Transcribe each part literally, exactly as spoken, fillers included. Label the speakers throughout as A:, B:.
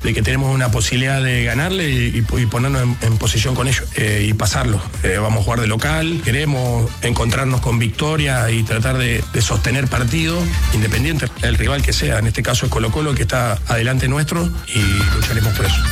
A: de que tenemos una posibilidad de ganarle y, y ponernos en, en posición con ellos eh, y pasarlo. Eh, vamos a jugar de local, queremos encontrarnos con victoria y tratar de, de sostener partido, independiente del rival que sea. En este caso es Colo-Colo, que está adelante nuestro, y lucharemos por eso.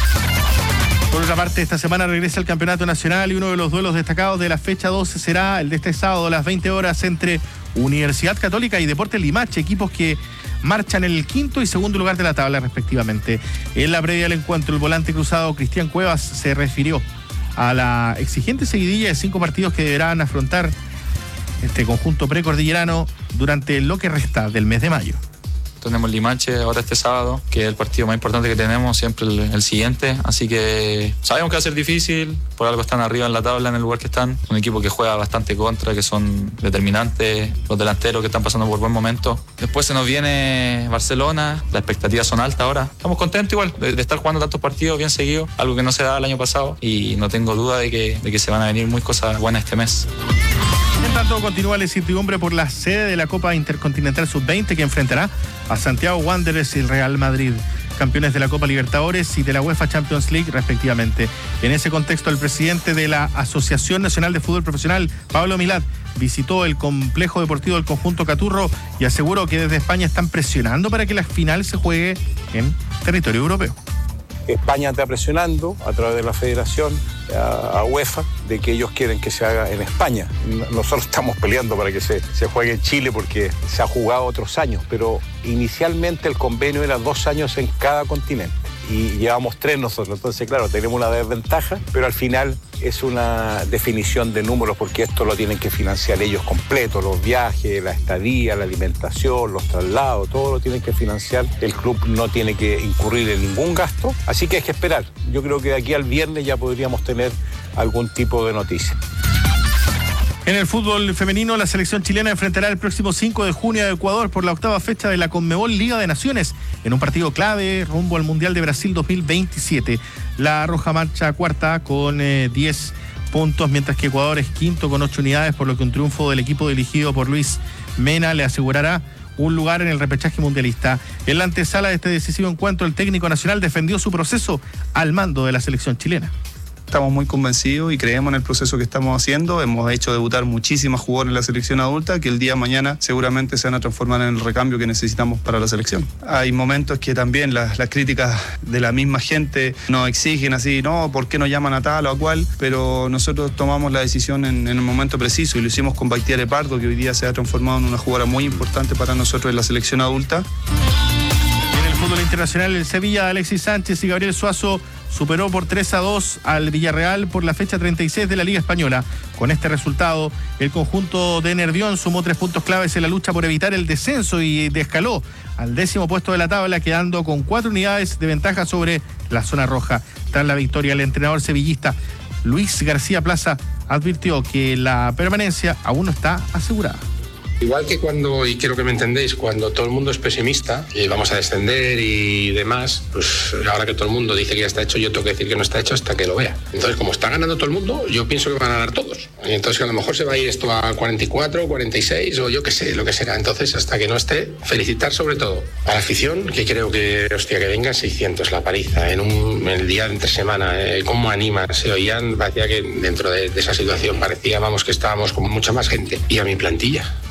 B: Por otra parte, esta semana regresa el Campeonato Nacional y uno de los duelos destacados de la fecha doce será el de este sábado a las veinte horas entre Universidad Católica y Deportes Limache, equipos que marchan en el quinto y segundo lugar de la tabla respectivamente. En la previa del encuentro, el volante cruzado Cristian Cuevas se refirió a la exigente seguidilla de cinco partidos que deberán afrontar este conjunto precordillerano durante lo que resta del mes de mayo.
C: Tenemos Limache ahora este sábado, que es el partido más importante que tenemos, siempre el, el siguiente, así que sabemos que va a ser difícil, por algo están arriba en la tabla, en el lugar que están, un equipo que juega bastante contra, que son determinantes, los delanteros que están pasando por buen momento. Después se nos viene Barcelona, las expectativas son altas ahora, estamos contentos igual de, de estar jugando tantos partidos bien seguidos, algo que no se daba el año pasado, y no tengo duda de que, de que se van a venir muy cosas buenas este mes.
B: En tanto, continúa la incertidumbre por la sede de la Copa Intercontinental sub veinte, que enfrentará a Santiago Wanderers y el Real Madrid, campeones de la Copa Libertadores y de la UEFA Champions League respectivamente. En ese contexto, el presidente de la Asociación Nacional de Fútbol Profesional, Pablo Milad, visitó el complejo deportivo del conjunto Caturro y aseguró que desde España están presionando para que la final se juegue en territorio europeo.
D: España está presionando a través de la federación a, a UEFA de que ellos quieren que se haga en España. Nosotros estamos peleando para que se, se juegue en Chile porque se ha jugado otros años, pero inicialmente el convenio era dos años en cada continente y llevamos tres nosotros. Entonces, claro, tenemos una desventaja, pero al final es una definición de números porque esto lo tienen que financiar ellos completo, los viajes, la estadía, la alimentación, los traslados, todo lo tienen que financiar. El club no tiene que incurrir en ningún gasto, así que hay que esperar. Yo creo que de aquí al viernes ya podríamos tener algún tipo de noticia.
B: En el fútbol femenino, la selección chilena enfrentará el próximo cinco de junio a Ecuador por la octava fecha de la Conmebol Liga de Naciones, en un partido clave rumbo al Mundial de Brasil dos mil veintisiete. La Roja marcha cuarta con eh, diez puntos, mientras que Ecuador es quinto con ocho unidades, por lo que un triunfo del equipo dirigido por Luis Mena le asegurará un lugar en el repechaje mundialista. En la antesala de este decisivo encuentro, el técnico nacional defendió su proceso al mando de la selección chilena.
E: Estamos muy convencidos y creemos en el proceso que estamos haciendo. Hemos hecho debutar muchísimas jugadoras en la selección adulta que el día de mañana seguramente se van a transformar en el recambio que necesitamos para la selección. Hay momentos que también las, las críticas de la misma gente nos exigen así, no, ¿por qué no llaman a tal o a cual? Pero nosotros tomamos la decisión en, en el momento preciso y lo hicimos con Baitiare Pardo, que hoy día se ha transformado en una jugadora muy importante para nosotros en la selección adulta.
B: En el fútbol internacional, el Sevilla de Alexis Sánchez y Gabriel Suazo superó por tres a dos al Villarreal por la fecha treinta y seis de la Liga Española. Con este resultado, el conjunto de Nervión sumó tres puntos claves en la lucha por evitar el descenso y descaló al décimo puesto de la tabla, quedando con cuatro unidades de ventaja sobre la zona roja. Tras la victoria, el entrenador sevillista Luis García Plaza advirtió que la permanencia aún no está asegurada.
F: Igual que cuando, y quiero que me entendéis, cuando todo el mundo es pesimista y vamos a descender y demás, pues ahora que todo el mundo dice que ya está hecho, yo tengo que decir que no está hecho hasta que lo vea. Entonces, como está ganando todo el mundo, yo pienso que van a ganar todos. Y entonces a lo mejor se va a ir esto a cuarenta y cuatro, cuarenta y seis o yo qué sé, lo que será. Entonces, hasta que no esté, felicitar sobre todo a la afición, que creo que, hostia, que vengan seiscientos, la paliza, en, un, en el día de entre semana, eh, cómo animan, se oían, parecía que dentro de, de esa situación parecía, vamos, que estábamos con mucha más gente. Y a mi plantilla.